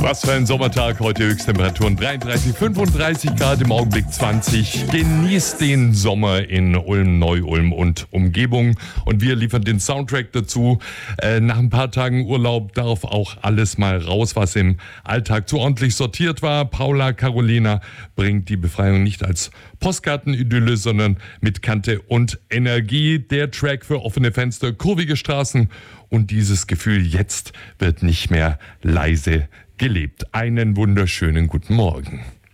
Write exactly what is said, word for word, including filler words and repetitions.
Was für ein Sommertag, heute Höchsttemperaturen dreiunddreißig, fünfunddreißig Grad, im Augenblick zwanzig. Genießt den Sommer in Ulm, Neu-Ulm und Umgebung. Und wir liefern den Soundtrack dazu. Äh, nach ein paar Tagen Urlaub darf auch alles mal raus, was im Alltag zu ordentlich sortiert war. Paula Carolina bringt die Befreiung nicht als Postkartenidylle, sondern mit Kante und Energie. Der Track für offene Fenster, kurvige Straßen und dieses Gefühl, jetzt wird nicht mehr leise gelebt. Einen wunderschönen guten Morgen.